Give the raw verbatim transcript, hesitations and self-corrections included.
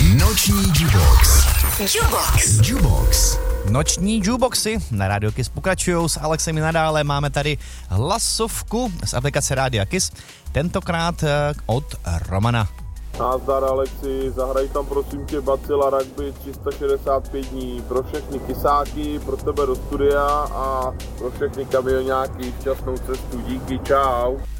Noční jukebox. Jukebox. Jukebox. Noční jukeboxy na Radio Kiss pokračují s Alexem i nadále. Máme tady hlasovku z aplikace Radio Kiss, tentokrát od Romana. Nazdar Alexi, zahraj tam prosím tě Bacila Rugby tři sta šedesát pět dní pro všechny kysáky, pro tebe do studia a pro všechny kamioňáky šťastnou cestu, díky, čau.